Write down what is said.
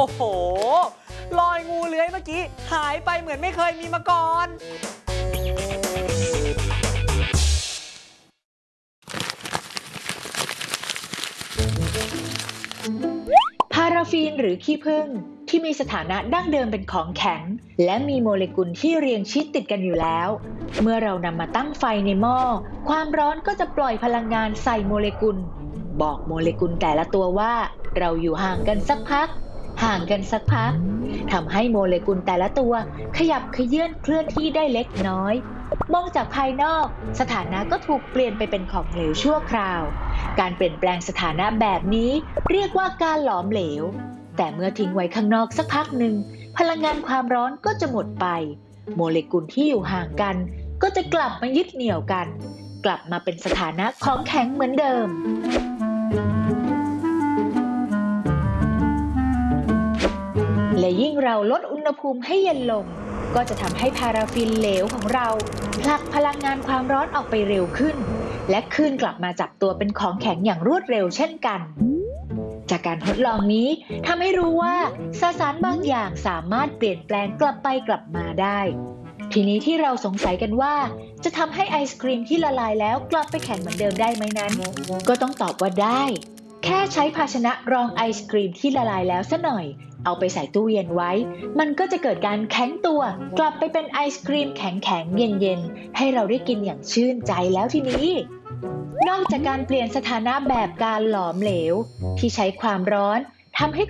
อ้โหรอยงูเลื้อยเมื่อกี้หายไปเหมือนไม่เคยมีมาก่อนพาราฟีนหรือขี้ผึ้งที่มีสถานะดั้งเดิมเป็นของแข็งและมีโมเลกุลที่เรียงชิดติดกันอยู่แล้วเมื่อเรานำมาตั้งไฟในหม้อความร้อนก็จะปล่อยพลังงานใส่โมเลกุลบอกโมเลกุลแต่ละตัวว่าเราอยู่ห่างกันสักพักทำให้โมเลกุลแต่ละตัวขยับเขยื้อนเคลื่อนที่ได้เล็กน้อยมองจากภายนอกสถานะก็ถูกเปลี่ยนไปเป็นของเหลวชั่วคราวการเปลี่ยนแปลงสถานะแบบนี้เรียกว่าการหลอมเหลวแต่เมื่อทิ้งไว้ข้างนอกสักพักหนึ่งพลังงานความร้อนก็จะหมดไปโมเลกุลที่อยู่ห่างกันก็จะกลับมายึดเหนี่ยวกันกลับมาเป็นสถานะของแข็งเหมือนเดิมและยิ่งเราลดอุณหภูมิให้เย็นลงก็จะทำให้พาราฟินเหลวของเราผลักพลังงานความร้อนออกไปเร็วขึ้นและคืนกลับมาจับตัวเป็นของแข็งอย่างรวดเร็วเช่นกันจากการทดลองนี้ทำให้รู้ว่าสสารบางอย่างสามารถเปลี่ยนแปลงกลับไปกลับมาได้ทีนี้ที่เราสงสัยกันว่าจะทำให้ไอศกรีมที่ละลายแล้วกลับไปแข็งเหมือนเดิมได้ไหมนั้นก็ต้องตอบว่าได้แค่ใช้ภาชนะรองไอศกรีมที่ละลายแล้วซะหน่อยเอาไปใส่ตู้เย็นไว้มันก็จะเกิดการแข็งตัวกลับไปเป็นไอศกรีมแข็งๆเย็นๆให้เราได้กินอย่างชื่นใจแล้วทีนี้นอกจากการเปลี่ยนสถานะแบบการหลอมเหลวที่ใช้ความร้อนทำให้